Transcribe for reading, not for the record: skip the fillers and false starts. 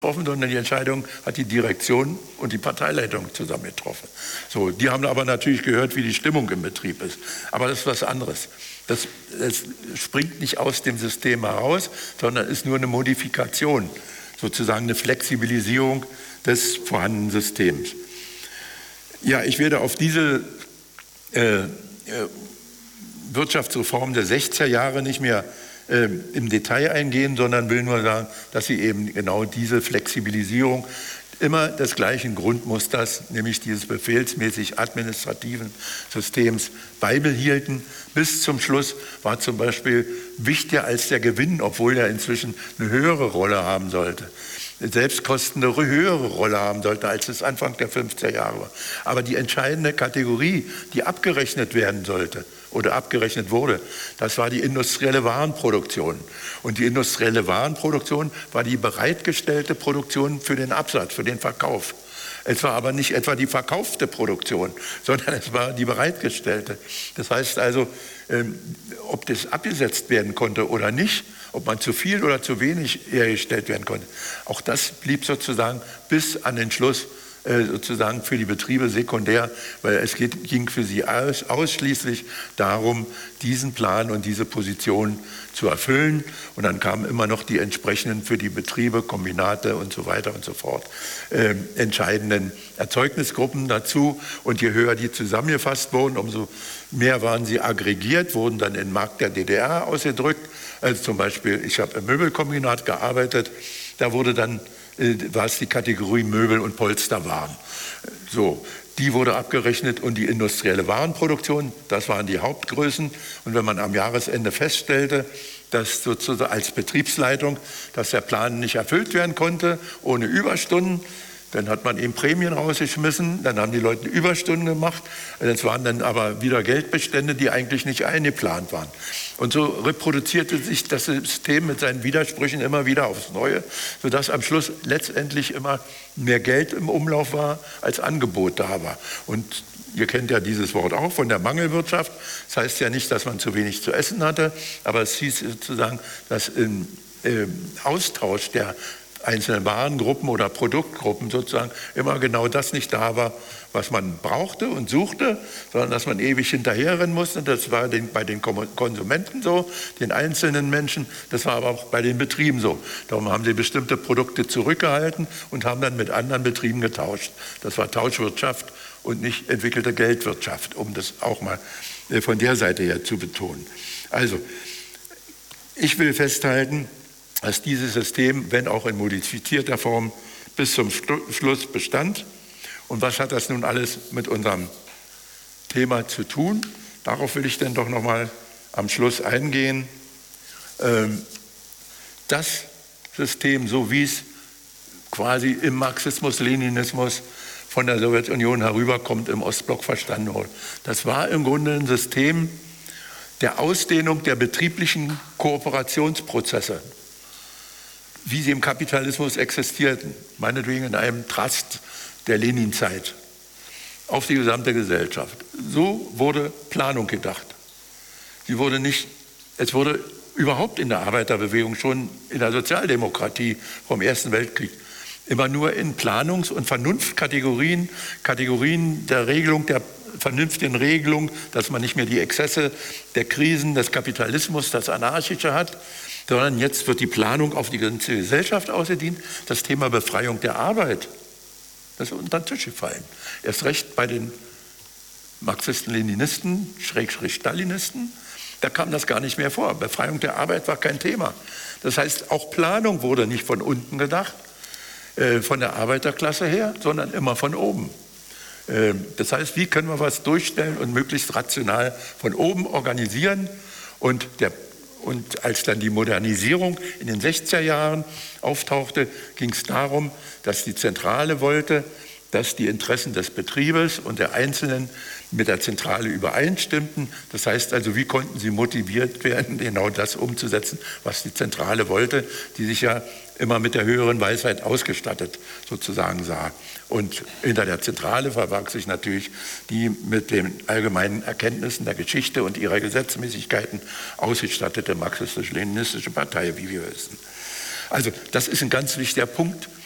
getroffen, sondern die Entscheidung hat die Direktion und die Parteileitung zusammen getroffen. So, die haben aber natürlich gehört, wie die Stimmung im Betrieb ist. Aber das ist was anderes. Das springt nicht aus dem System heraus, sondern ist nur eine Modifikation, sozusagen eine Flexibilisierung des vorhandenen Systems. Ja, ich werde auf diese Wirtschaftsreform der 60er Jahre nicht mehr im Detail eingehen, sondern will nur sagen, dass sie eben genau diese Flexibilisierung immer des gleichen Grundmusters, nämlich dieses befehlsmäßig administrativen Systems beibehielten. Bis zum Schluss war zum Beispiel wichtiger als der Gewinn, obwohl er inzwischen eine höhere Rolle haben sollte. Selbstkosten eine höhere Rolle haben sollte, als es Anfang der 50er Jahre war. Aber die entscheidende Kategorie, die abgerechnet werden sollte oder abgerechnet wurde, das war die industrielle Warenproduktion. Und die industrielle Warenproduktion war die bereitgestellte Produktion für den Absatz, für den Verkauf. Es war aber nicht etwa die verkaufte Produktion, sondern es war die bereitgestellte. Das heißt also, ob das abgesetzt werden konnte oder nicht, ob man zu viel oder zu wenig hergestellt werden konnte, auch das blieb sozusagen bis an den Schluss sozusagen für die Betriebe sekundär, weil es ging für sie ausschließlich darum, diesen Plan und diese Position zu erfüllen. Und dann kamen immer noch die entsprechenden für die Betriebe, Kombinate und so weiter und so fort, entscheidenden Erzeugnisgruppen dazu. Und je höher die zusammengefasst wurden, umso mehr waren sie aggregiert, wurden dann in den Markt der DDR ausgedrückt. Also zum Beispiel, ich habe im Möbelkombinat gearbeitet, da wurde dann war es die Kategorie Möbel- und Polsterwaren. So, die wurde abgerechnet und die industrielle Warenproduktion, das waren die Hauptgrößen. Und wenn man am Jahresende feststellte, dass sozusagen als Betriebsleitung, dass der Plan nicht erfüllt werden konnte, ohne Überstunden, dann hat man eben Prämien rausgeschmissen, dann haben die Leute Überstunden gemacht. Das waren dann aber wieder Geldbestände, die eigentlich nicht eingeplant waren. Und so reproduzierte sich das System mit seinen Widersprüchen immer wieder aufs Neue, sodass am Schluss letztendlich immer mehr Geld im Umlauf war, als Angebot da war. Und ihr kennt ja dieses Wort auch von der Mangelwirtschaft. Das heißt ja nicht, dass man zu wenig zu essen hatte, aber es hieß sozusagen, dass im Austausch der einzelnen Warengruppen oder Produktgruppen sozusagen immer genau das nicht da war, was man brauchte und suchte, sondern dass man ewig hinterherrennen musste. Das war bei den Konsumenten so, den einzelnen Menschen, das war aber auch bei den Betrieben so. Darum haben sie bestimmte Produkte zurückgehalten und haben dann mit anderen Betrieben getauscht. Das war Tauschwirtschaft und nicht entwickelte Geldwirtschaft, um das auch mal von der Seite her zu betonen. Also, ich will festhalten, dass dieses System, wenn auch in modifizierter Form, bis zum Schluss bestand. Und was hat das nun alles mit unserem Thema zu tun? Darauf will ich dann doch noch mal am Schluss eingehen. Das System, so wie es quasi im Marxismus-Leninismus von der Sowjetunion herüberkommt, im Ostblock verstanden wurde, das war im Grunde ein System der Ausdehnung der betrieblichen Kooperationsprozesse, wie sie im Kapitalismus existierten, meinetwegen in einem Trust der Lenin-Zeit, auf die gesamte Gesellschaft. So wurde Planung gedacht. Es wurde überhaupt in der Arbeiterbewegung, schon in der Sozialdemokratie vom Ersten Weltkrieg, immer nur in Planungs- und Vernunftkategorien, Kategorien der Regelung, der vernünftigen Regelung, dass man nicht mehr die Exzesse der Krisen des Kapitalismus, das Anarchische hat, sondern jetzt wird die Planung auf die ganze Gesellschaft ausgedehnt. Das Thema Befreiung der Arbeit, das ist unter den Tisch gefallen. Erst recht bei den Marxisten, Leninisten, Stalinisten, da kam das gar nicht mehr vor. Befreiung der Arbeit war kein Thema. Das heißt, auch Planung wurde nicht von unten gedacht, von der Arbeiterklasse her, sondern immer von oben. Das heißt, wie können wir was durchstellen und möglichst rational von oben organisieren? Und als dann die Modernisierung in den 60er Jahren auftauchte, ging es darum, dass die Zentrale wollte, dass die Interessen des Betriebes und der Einzelnen mit der Zentrale übereinstimmten. Das heißt also, wie konnten sie motiviert werden, genau das umzusetzen, was die Zentrale wollte, die sich ja immer mit der höheren Weisheit ausgestattet sozusagen sah. Und hinter der Zentrale verbarg sich natürlich die mit den allgemeinen Erkenntnissen der Geschichte und ihrer Gesetzmäßigkeiten ausgestattete marxistisch-leninistische Partei, wie wir wissen. Also das ist ein ganz wichtiger Punkt.